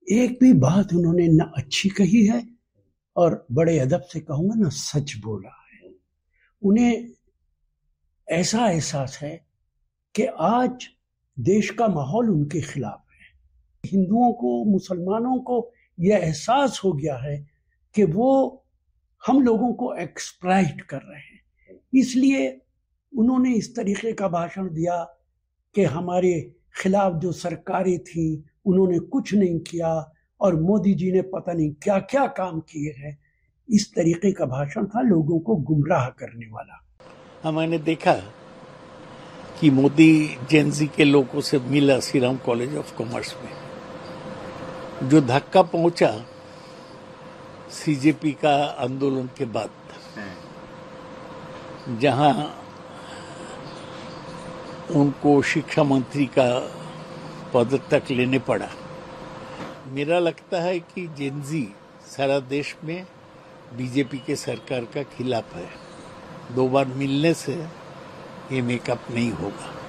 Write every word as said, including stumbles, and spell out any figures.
एक भी बात उन्होंने न अच्छी कही है और बड़े अदब से कहूंगा ना सच बोला है। उन्हें ऐसा एहसास है कि आज देश का माहौल उनके खिलाफ है। हिंदुओं को, मुसलमानों को यह एहसास हो गया है कि वो हम लोगों को एक्सप्लॉइट कर रहे हैं। इसलिए उन्होंने इस तरीके का भाषण दिया कि हमारे खिलाफ जो सरकारें थी उन्होंने कुछ नहीं किया और मोदी जी ने पता नहीं क्या क्या काम किए हैं। इस तरीके का भाषण था, लोगों को गुमराह करने वाला। हमने देखा कि मोदी जेनजी के लोगों से मिला श्रीराम कॉलेज ऑफ कॉमर्स में। जो धक्का पहुंचा सीजेपी का आंदोलन के बाद, जहां उनको शिक्षा मंत्री का पद तक लेने पड़ा। मेरा लगता है कि जेनजी सारा देश में बीजेपी के सरकार का खिलाफ है। दो बार मिलने से ये मेकअप नहीं होगा।